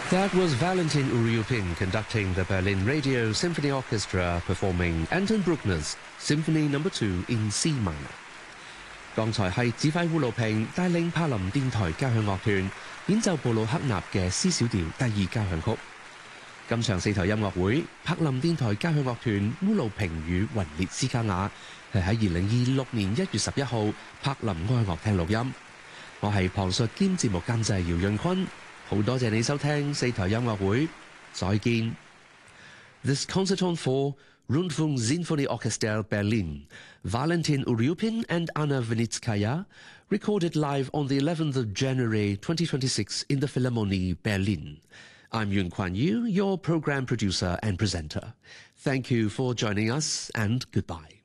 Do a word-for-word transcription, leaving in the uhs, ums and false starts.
That was Valentin Uryupin conducting the Berlin Radio Symphony Orchestra performing Anton Bruckner's Symphony Number Two in C minor。剛才係指揮烏魯平帶領柏林電台交響樂團演奏布魯克納嘅 C 小調第二交響曲。今場四台音樂會，柏林電台交響樂團烏魯平與雲列斯卡雅係喺二零二六年一月十一號柏林愛樂廳錄音。我係旁述兼節目監製姚潤坤。好多謝你收聽四台音樂會，再見。This Concerto for Rundfunk Sinfonieorchester Berlin, Valentin Uryupin and Anna Vinitskaya, recorded live on the eleventh of January twenty twenty-six in the Philharmonie Berlin. I'm Yun Kuan Yu, your program producer and presenter. Thank you for joining us, and goodbye.